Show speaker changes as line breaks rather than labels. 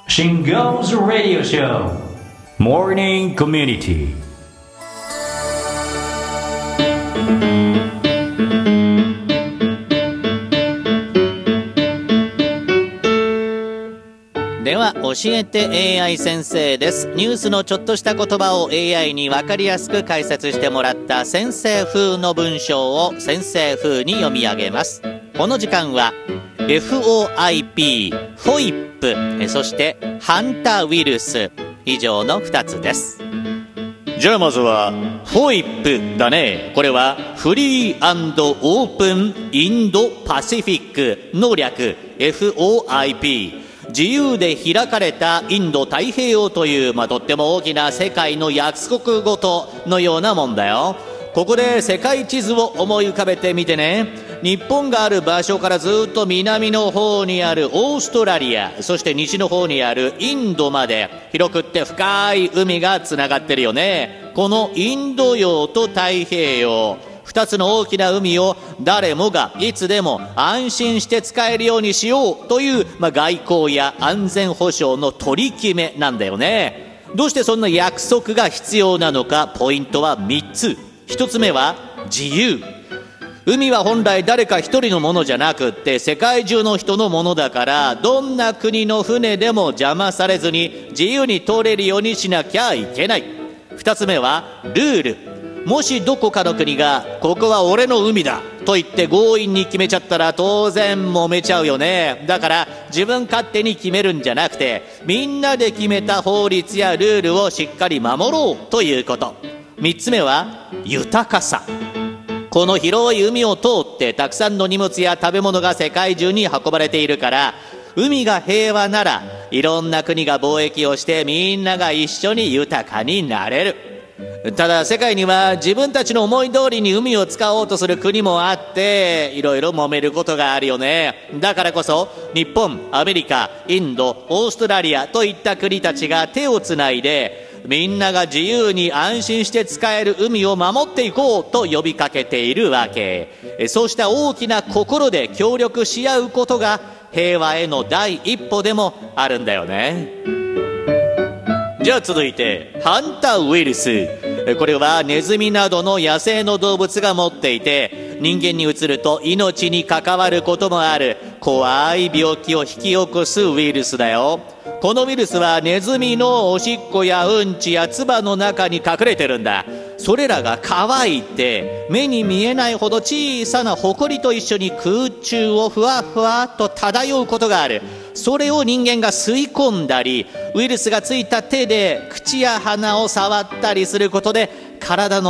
Shingo's Radio Show Morning Community。
では教えて AI 先生です。ニュースのちょっとした言葉を AI に分かりやすく解説してもらった先生風の文章を先生風に読み上げます。この時間は FOIP、FOIP、そしてハンタウイルス、以上の2つです。じゃあまずは FOIP だね。これはフリー&オープンインドパシフィックの略 FOIP。自由で開かれたインド太平洋という、とっても大きな世界の約束事のようなもんだよ。ここで世界地図を思い浮かべてみてね。日本がある場所からずっと南の方にあるオーストラリア、そして西の方にあるインドまで広くって深い海がつながってるよね。このインド洋と太平洋、2つの大きな海を誰もがいつでも安心して使えるようにしようという、外交や安全保障の取り決めなんだよね。どうしてそんな約束が必要なのか、ポイントは3つ。1つ目は自由。海は本来誰か一人のものじゃなくって世界中の人のものだから、どんな国の船でも邪魔されずに自由に通れるようにしなきゃいけない。2つ目はルール。もしどこかの国がここは俺の海だと言って強引に決めちゃったら当然揉めちゃうよね。だから自分勝手に決めるんじゃなくて、みんなで決めた法律やルールをしっかり守ろうということ。3つ目は豊かさ。この広い海を通ってたくさんの荷物や食べ物が世界中に運ばれているから、海が平和ならいろんな国が貿易をしてみんなが一緒に豊かになれる。ただ世界には自分たちの思い通りに海を使おうとする国もあって、いろいろ揉めることがあるよね。だからこそ日本、アメリカ、インド、オーストラリアといった国たちが手をつないで、みんなが自由に安心して使える海を守っていこうと呼びかけているわけ。そうした大きな心で協力し合うことが平和への第一歩でもあるんだよね。じゃあ続いてハンタウイルス。これはネズミなどの野生の動物が持っていて、人間にうつると命に関わることもある怖い病気を引き起こすウイルスだよ。このウイルスはネズミのおしっこやうんちや唾の中に隠れてるんだ。それらが乾いて目に見えないほど小さなホコリと一緒に空中をふわふわと漂うことがある。それを人間が吸い込んだり、ウイルスがついた手で口や鼻を触ったりすることで体の